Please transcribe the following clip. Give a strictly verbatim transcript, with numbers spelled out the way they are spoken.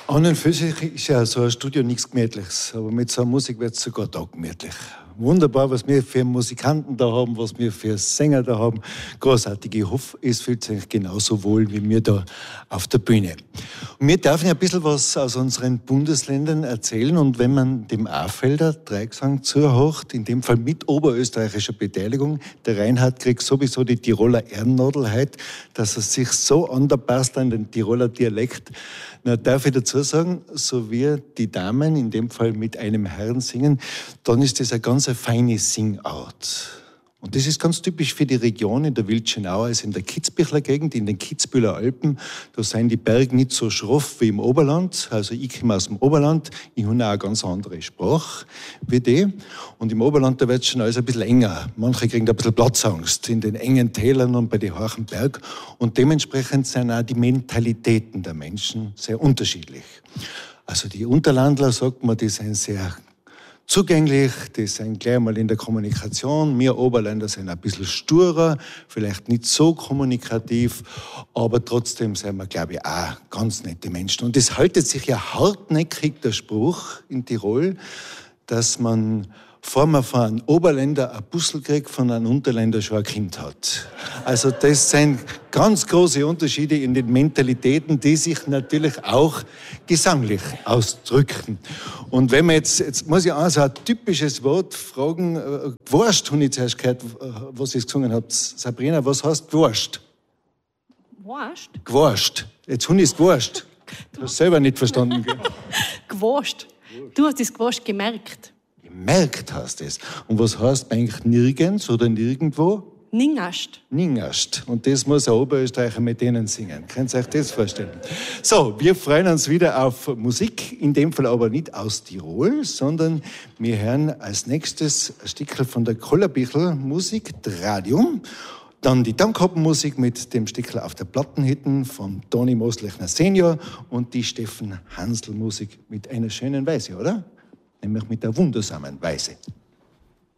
An und für sich ist ja so ein Studio nichts Gemütliches, aber mit so einer Musik wird es sogar da gemütlich. Wunderbar, was wir für Musikanten da haben, was wir für Sänger da haben. Großartig. Ich hoffe, es fühlt sich genauso wohl wie wir da auf der Bühne. Und wir dürfen ja ein bisschen was aus unseren Bundesländern erzählen. Und wenn man dem Ahrfelder Dreigesang zuhört, in dem Fall mit oberösterreichischer Beteiligung, der Reinhard kriegt sowieso die Tiroler Ehrennadel heute, dass er sich so anpasst an den Tiroler Dialekt. Na, darf ich dazu sagen, so wie die Damen in dem Fall mit einem Herrn singen, dann ist das eine ganz feine Singart. Und das ist ganz typisch für die Region in der Wildschenau, also in der Kitzbüheler Gegend, in den Kitzbüheler Alpen. Da sind die Berge nicht so schroff wie im Oberland. Also ich komme aus dem Oberland, ich habe auch eine ganz andere Sprache wie die. Und im Oberland, da wird es schon alles ein bisschen enger. Manche kriegen ein bisschen Platzangst in den engen Tälern und bei den hohen Bergen. Und dementsprechend sind auch die Mentalitäten der Menschen sehr unterschiedlich. Also die Unterlandler, sagt man, die sind sehr zugänglich, die sind gleich mal in der Kommunikation. Wir Oberländer sind ein bisschen sturer, vielleicht nicht so kommunikativ, aber trotzdem sind wir, glaube ich, auch ganz nette Menschen. Und es haltet sich ja hartnäckig der Spruch in Tirol, dass man, bevor man von einem Oberländer ein Bussel kriegt, von einem Unterländer schon ein Kind hat. Also das sind ganz große Unterschiede in den Mentalitäten, die sich natürlich auch gesanglich ausdrücken. Und wenn man jetzt, jetzt muss ich auch so ein typisches Wort fragen, äh, Gwurscht, habe ich zuerst gehört, was ihr gesungen habt. Sabrina, was heißt Gwurscht? Gwurscht? Gwurscht. Jetzt habe ich es gewurscht. Du hast selber nicht verstanden. Gwurscht. Du hast das Gwurscht gemerkt. Gemerkt hast es. Und was heißt eigentlich nirgends oder nirgendwo? Ningast. Ningast. Und das muss ein Oberösterreicher mit denen singen. Könnt ihr euch das vorstellen? So, wir freuen uns wieder auf Musik, in dem Fall aber nicht aus Tirol, sondern wir hören als nächstes ein Stückchen von der Kollerbichl Musik, Radium. Dann die Dammkoppenmusik mit dem Stückchen auf der Plattenhitten von Toni Moslechner Senior und die Steffen Hansl Musik mit einer schönen Weise, oder? Nämlich mit der wundersamen Weise.